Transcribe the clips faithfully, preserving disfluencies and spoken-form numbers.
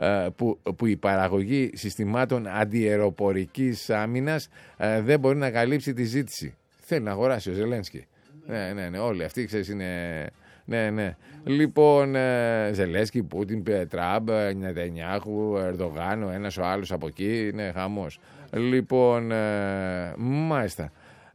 που, που η παραγωγή συστημάτων αντιεροπορικής άμυνας δεν μπορεί να καλύψει τη ζήτηση. Θέλει να αγοράσει ο Ζελένσκι. Ναι, ναι, ναι, όλοι αυτοί, ξέρεις, είναι... Ναι, ναι. Λοιπόν, Ζελένσκι, Πούτιν, Τραμπ, Νετανιάχου, Ερντογάν, ο ένας ο άλλος από εκεί, είναι χαμός. Λοιπόν, μάλιστα.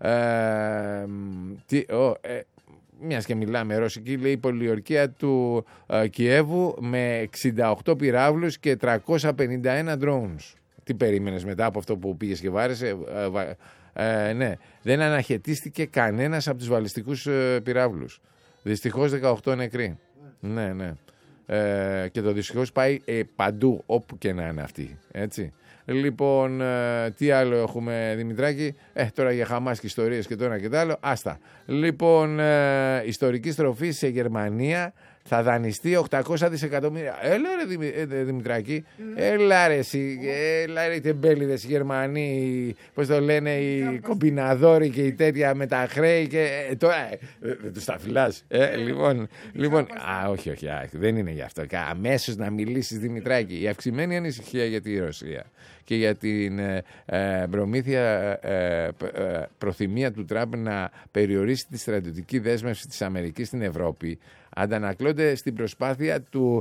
Ε, τι, oh, ε, μιας και μιλάμε ρωσική, λέει, η πολιορκία του ε, Κιέβου με εξήντα οκτώ πυράβλους και τριακόσια πενήντα ένα drones. Τι περίμενες μετά από αυτό που πήγες και βάρεσε? Ε, ε, ναι, δεν αναχαιτίστηκε κανένας από τους βαλιστικούς ε, πυράβλους. Δυστυχώς δεκαοκτώ νεκροί. Ναι, ναι. Ε, και το δυστυχώς πάει ε, παντού, όπου και να είναι αυτή. Έτσι. Λοιπόν, ε, τι άλλο έχουμε, Δημητράκη? Ε, τώρα για Χαμάς και ιστορίες και το ένα και το άλλο. Άστα. Λοιπόν, ε, ιστορική στροφή σε Γερμανία θα δανειστεί οκτακόσια δισεκατομμύρια. Έλα ρε Δημη, ε, Δημητράκη. Mm. Έλα ρε εσύ. Έλα ρε οι τεμπέληδες οι Γερμανοί. Πώς το λένε, οι κομπιναδόροι και οι τέτοια με τα χρέη. Και, ε, τώρα ε, δεν τους τα φυλάς. Ε, λοιπόν, λοιπόν, α, όχι, όχι, α, δεν είναι γι' αυτό. Αμέσως να μιλήσεις, Δημητράκη. Η αυξημένη ανησυχία για τη Ρωσία και για την ε, ε, προμήθεια, ε, ε, προθυμία του Τραμπ να περιορίσει τη στρατιωτική δέσμευση της Αμερικής στην Ευρώπη αντανακλώνται στην προσπάθεια του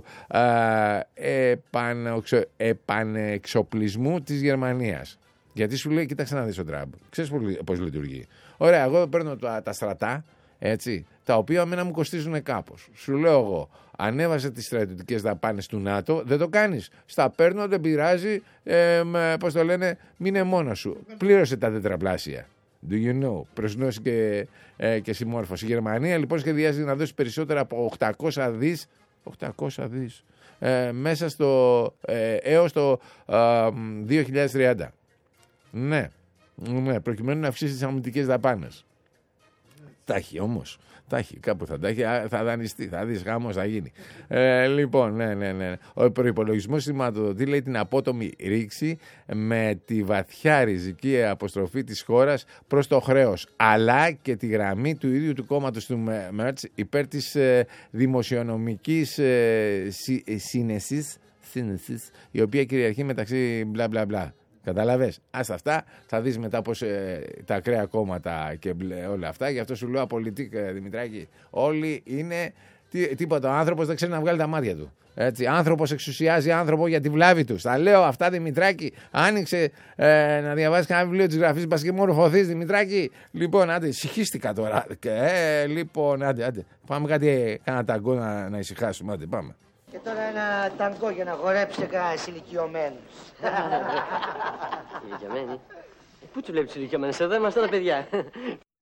ε, επανεξο, επανεξοπλισμού της Γερμανίας. Γιατί σου λέει, κοίταξε να δεις ο Τραμπ, ξέρεις πώς λειτουργεί. Ωραία, εγώ παίρνω τα, τα στρατά, έτσι, τα οποία εμένα μου κοστίζουν κάπως. Σου λέω εγώ, ανέβασε τις στρατιωτικές δαπάνες του ΝΑΤΟ, δεν το κάνεις. Στα παίρνω, δεν πειράζει, ε, πώς το λένε, μείνε μόνος σου. Πλήρωσε τα τετραπλάσια. Do you know? Προσνώση και, ε, και συμμόρφωση. Η Γερμανία λοιπόν σχεδιάζει να δώσει περισσότερα από οκτακόσια δις, οκτακόσια δις ε, μέσα στο, ε, έως το ε, δύο χιλιάδες τριάντα. Ναι, ναι, προκειμένου να αυξήσει τις αμυντικές δαπάνες. Τα έχει όμως. Τα έχει, κάπου θα τα έχει, θα δανειστεί, θα δεις, γάμος θα γίνει. Ε, λοιπόν, ναι, ναι, ναι. Ο προϋπολογισμός σηματοδοτεί, λέει, την απότομη ρήξη με τη βαθιά ριζική αποστροφή της χώρας προς το χρέος, αλλά και τη γραμμή του ίδιου του κόμματος του Μέρτς υπέρ της ε, δημοσιονομικής ε, σύνεσης, σύνεσης, η οποία κυριαρχεί μεταξύ μπλα μπλα μπλα. Κατάλαβες. Άστα αυτά, θα δεις μετά πως ε, τα ακραία κόμματα και μπλε, όλα αυτά. Γι' αυτό σου λέω απολυτικ, ε, Δημητράκη. Όλοι είναι τί, τίποτα. Ο άνθρωπος δεν ξέρει να βγάλει τα μάτια του. Έτσι, άνθρωπος εξουσιάζει άνθρωπο για τη βλάβη του. Τα λέω αυτά, Δημητράκη. Άνοιξε ε, να διαβάσεις κανένα βιβλίο της γραφής, πας και μορφωθείς, Δημητράκη. Λοιπόν, άντε, συγχύστηκα τώρα. Και, ε, λοιπόν, άντε, άντε. Πάμε κάτι, κάνα ταγκό να, να ησυχάσουμε. Άντε, πάμε. Και τώρα ένα ταγκό για να χορέψει κανένας ηλικιωμένος. Ηλικιωμένοι? Πού του βλέπεις ηλικιωμένους? Εδώ είμαστε τα παιδιά.